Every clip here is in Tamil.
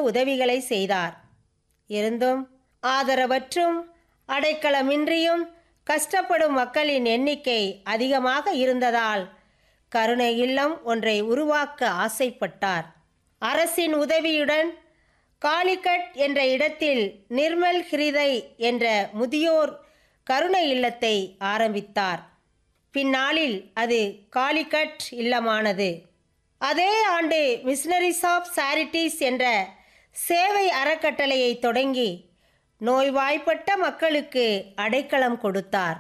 உதவிகளை செய்தார். இருந்தும் ஆதரவற்றும் அடைக்கலமின்றியும் கஷ்டப்படும் மக்களின் எண்ணிக்கை அதிகமாக இருந்ததால் கருணை இல்லம் ஒன்றை உருவாக்க ஆசைப்பட்டார். அரசின் உதவியுடன் காலிகட் என்ற இடத்தில் நிர்மல் ஹிருதய் என்ற முதியோர் கருணை இல்லத்தை ஆரம்பித்தார். பின்னாளில் அது காலிகட் இல்லமானது. அதே ஆண்டு மிஷனரிஸ் ஆஃப் சேரிட்டிஸ் என்ற சேவை அறக்கட்டளையை தொடங்கி நோய்வாய்ப்பட்ட மக்களுக்கு அடைக்கலம் கொடுத்தார்.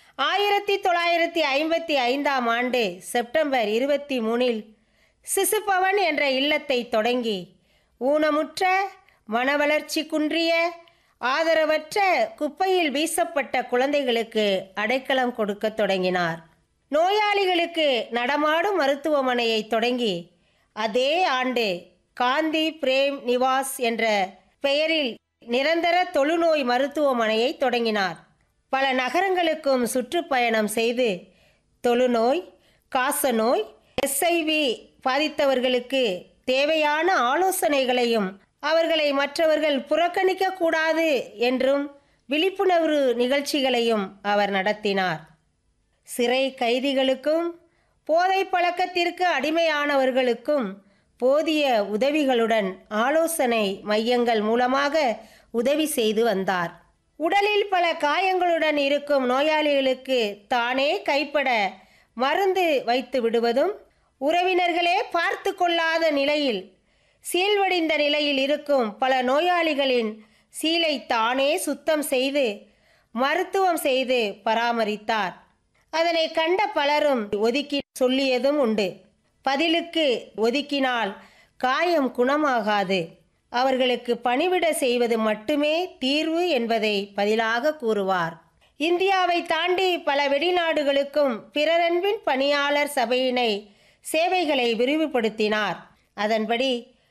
1955ஆம் ஆண்டு செப்டம்பர் 23 சிசுபவன் என்ற இல்லத்தை தொடங்கி ஊனமுற்ற, மனவளர்ச்சி குன்றிய, ஆதரவற்ற, குப்பையில் வீசப்பட்ட குழந்தைகளுக்கு அடைக்கலம் கொடுக்க தொடங்கினார். நோயாளிகளுக்கு நடமாடும் மருத்துவமனையை தொடங்கி அதே ஆண்டு காந்தி பிரேம் நிவாஸ் என்ற பெயரில் நிரந்தர தொழுநோய் மருத்துவமனையை தொடங்கினார். பல நகரங்களுக்கும் சுற்றுப்பயணம் செய்து தொழுநோய், காசநோய், HIV பாதித்தவர்களுக்கு தேவையான ஆலோசனைகளையும் அவர்களை மற்றவர்கள் புறக்கணிக்க கூடாது என்றும் விழிப்புணர்வு நிகழ்ச்சிகளையும் அவர் நடத்தினார். சிறை கைதிகளுக்கும் போதை பழக்கத்திற்கு அடிமையானவர்களுக்கும் போதிய உதவிகளுடன் ஆலோசனை மையங்கள் மூலமாக உதவி செய்து வந்தார். உடலில் பல காயங்களுடன் இருக்கும் நோயாளிகளுக்கு தானே கைப்பட மருந்து வைத்து விடுவதும், உறவினர்களே பார்த்து கொள்ளாத நிலையில் சீழ்வடிந்த நிலையில் இருக்கும் பல நோயாளிகளின் சீலை தானே சுத்தம் செய்து மருத்துவம் செய்து பராமரித்தார். அதனை கண்ட பலரும் ஒதுக்கி சொல்லியதும் உண்டு. பதிலுக்கு ஒதுக்கினால் காயம் குணமாகாது, அவர்களுக்கு பணிவிட செய்வது மட்டுமே தீர்வு என்பதை பதிலாக கூறுவார். இந்தியாவை தாண்டி பல வெளிநாடுகளுக்கும் பிறரன்பின் பணியாளர் சபையினை சேவைகளை விரிவுபடுத்தினார். அதன்படி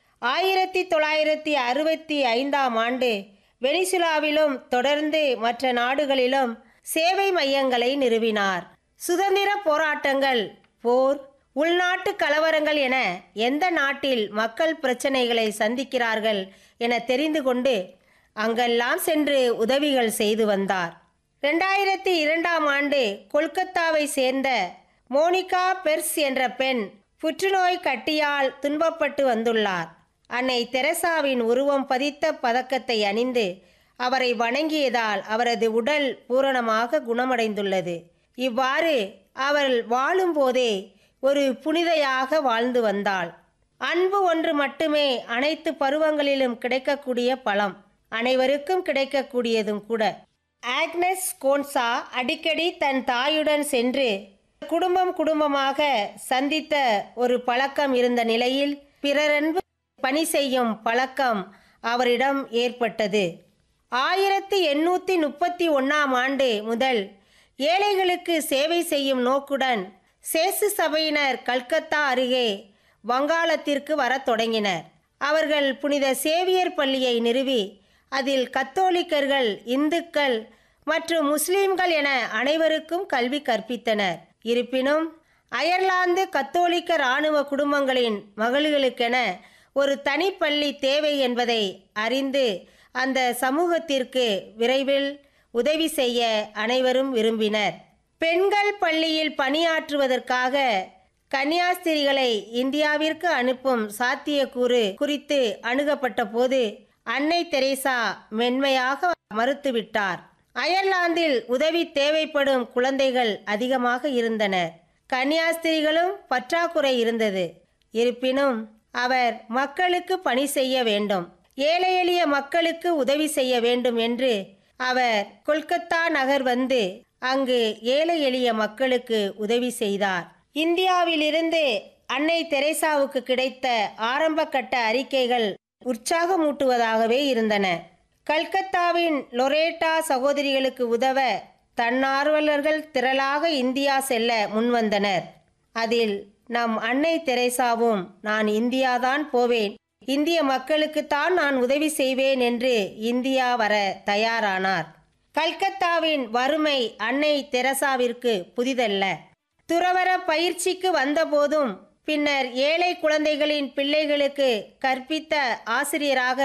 1965ஆம் ஆண்டு வெனிசுலாவிலும் தொடர்ந்து மற்ற நாடுகளிலும் சேவை மையங்களை நிறுவினார். சுதந்திர போராட்டங்கள், போர், உள்நாட்டு கலவரங்கள் என எந்த நாட்டில் மக்கள் பிரச்சனைகளை சந்திக்கிறார்கள் என தெரிந்து கொண்டு அங்கெல்லாம் சென்று உதவிகள் செய்து வந்தார். 2002ஆம் ஆண்டு கொல்கத்தாவை சேர்ந்த மோனிகா பெர்ஸ் என்ற பெண் புற்றுநோய் கட்டியால் துன்பப்பட்டு வந்துள்ளார். அன்னை தெரசாவின் உருவம் பதித்த பதக்கத்தை அணிந்து அவரை வணங்கியதால் அவரது உடல் பூரணமாக குணமடைந்துள்ளது. இவ்வாறு அவள் வாழும்போதே ஒரு புனிதையாக வாழ்ந்து வந்தாள். அன்பு ஒன்று மட்டுமே அனைத்து பருவங்களிலும் கிடைக்கக்கூடிய பழம், அனைவருக்கும் கிடைக்கக்கூடியதும் கூட. ஆக்னஸ் கோன்சா அடிக்கடி தன் தாயுடன் சென்று குடும்பமாக சந்தித்த ஒரு பழக்கம் இருந்த நிலையில் பிறரன்பு பணி செய்யும் பழக்கம் அவரிடம் ஏற்பட்டது. 1831ஆம் ஆண்டு முதல் ஏழைகளுக்கு சேவை செய்யும் நோக்குடன் சேசு சபையினர் கல்கத்தா அருகே வங்காளத்திற்கு வரத் தொடங்கினர். அவர்கள் புனித சேவியர் பள்ளியை நிறுவி அதில் கத்தோலிக்கர்கள், இந்துக்கள் மற்றும் முஸ்லிம்கள் என அனைவருக்கும் கல்வி கற்பித்தனர். இருப்பினும் அயர்லாந்து கத்தோலிக்க இராணுவ குடும்பங்களின் மகள்களுக்கென ஒரு தனிப்பள்ளி தேவை என்பதை அறிந்து அந்த சமூகத்திற்கு விரைவில் உதவி செய்ய அனைவரும் விரும்பினர். பெண்கள் பள்ளியில் பணியாற்றுவதற்காக கன்னியாஸ்திரிகளை இந்தியாவிற்கு அனுப்பும் சாத்தியக்கூறு குறித்து அணுகப்பட்ட போது அன்னை தெரேசா மென்மையாக மறுத்துவிட்டார். அயர்லாந்தில் உதவி தேவைப்படும் குழந்தைகள் அதிகமாக இருந்தனர். கன்னியாஸ்திரிகளும் பற்றாக்குறை இருந்தது. இருப்பினும் அவர் மக்களுக்கு பணி செய்ய வேண்டும், ஏழை எளிய மக்களுக்கு உதவி செய்ய வேண்டும் என்று அவர் கொல்கத்தா நகர் வந்து அங்கு ஏழை எளிய மக்களுக்கு உதவி செய்தார். இந்தியாவிலிருந்து அன்னை தெரேசாவுக்கு கிடைத்த ஆரம்ப கட்ட அறிக்கைகள் உற்சாகமூட்டுவதாகவே இருந்தன. கல்கத்தாவின் லொரேட்டா சகோதரிகளுக்கு உதவ தன்னார்வலர்கள் திரளாக இந்தியா செல்ல முன்வந்தனர். அதில் நம் அன்னை தெரேசாவும் நான் இந்தியாதான் போவேன், இந்திய மக்களுக்குத்தான் நான் உதவி செய்வேன் என்று இந்தியா வர தயாரானார். கல்கத்தாவின் வறுமை அன்னை தெரசாவிற்கு புதிதல்ல. துறவற பயிற்சிக்கு வந்தபோதும் பின்னர் ஏழை குழந்தைகளின் பிள்ளைகளுக்கு கற்பித்த ஆசிரியராக